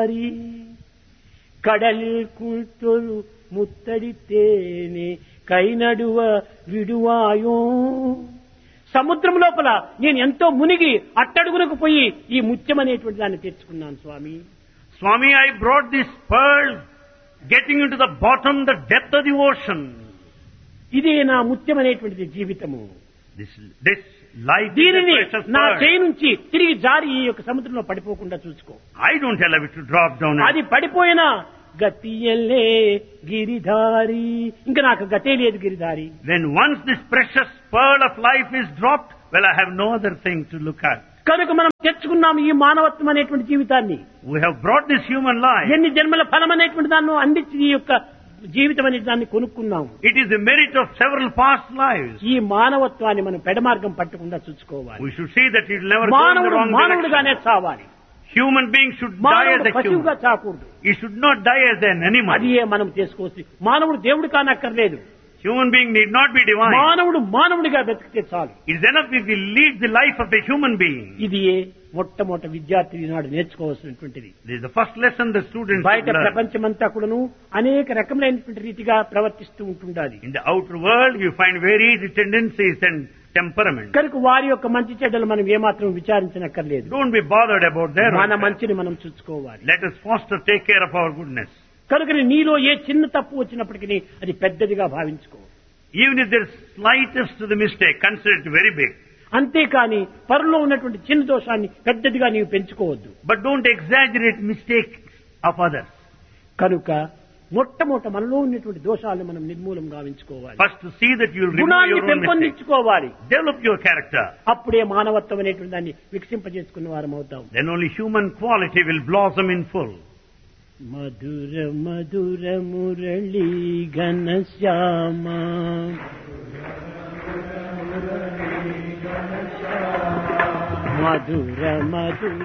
గిరిధారి కడలిల్ కుల్తొలు ముత్తడితేనే కైనడువ విడువాయో. సముద్రం లోపల నేను ఎంతో మునిగి అట్టడుగునకు పోయి ఈ ముత్యం అనేటువంటి దాన్ని తెచ్చుకున్నాను స్వామి. Swami, I brought this pearl, getting into the bottom, the depth of the ocean. ఇదే నా ముత్యం అనేటువంటిది జీవితము. This life is a దీనిని precious నా pearl. చేయి నుంచి తిరిగి జారి ఈ యొక్క సముద్రంలో పడిపోకుండా చూసుకో. I don't allow it to drop down. అది పడిపోయినా గతియల్లే గిరిధారి, ఇంకా నాకు గతే లేదు Giridhari. When once this precious pearl of life is dropped, well, I have no other thing to look at. కనుక మనం తెచ్చుకున్నాం ఈ మానవత్వం అనేటువంటి జీవితాన్ని. We have brought this human life. ఎన్ని జన్మల ఫలం అనేటువంటి దాన్ని అందించి ఈ యొక్క జీవితం అనే దాన్ని కొనుక్కున్నాం. It is the merit of several past lives. ఈ మానవత్వాన్ని మనం పెడమార్గం పట్టకుండా చూసుకోవాలి. We should see that it will never go in the మానవుడు wrong మానవుడుగానే direction. చావాలి. Human beings should die as మానవుడు a పశువుగా human. చాకూడదు. He should not die as an animal. అది మనం చేసుకోవచ్చు. మానవుడు దేవుడు కానక్కర్లేదు. Human being need not be divine. మానవుడు మానవుడిగా బ్రతికితే చాలు. It is enough if we lead the life of a human being. ఇది మొట్టమొదటి విద్యార్థి నాడు నేర్చుకోవాల్సినటువంటిది. This is the first lesson the students బయట should learn. ప్రపంచమంతా కూడాను అనేక రకములైనటువంటి రీతిగా ప్రవర్తిస్తూ ఉంటుండాలి. In the outer world, you find varied tendencies and temperaments. కనుక వారి యొక్క మంచి చెడ్డలు మనం ఏమాత్రం విచారించనక్కర్లేదు. Don't be bothered about their మన welfare. మంచిని మనం చూసుకోవాలి. Let us foster, take care of our goodness. కనుక నీలో ఏ చిన్న తప్పు వచ్చినప్పటికీ అది పెద్దదిగా భావించుకో. Even if there is slightest to the mistake, consider it very big. అంతేకాని పరులో ఉన్నటువంటి చిన్న దోషాన్ని పెద్దదిగా నీవు పెంచుకోవద్దు. But don't exaggerate mistakes of others. కనుక మొట్టమొదట మనలో ఉన్నటువంటి దోషాలను మనం నిర్మూలం గావించుకోవాలి. First to see that you will remove గుణాన్ని your own mistakes. పెంపొందించుకోవాలి. Develop your character. అప్పుడే మానవత్వం అనేటువంటి దాన్ని వికసింపజేసుకున్న వారం అవుతాం. Then only human quality will blossom in full. Mathura Mathura Murali ఘనశ్యామ Mathura Mathura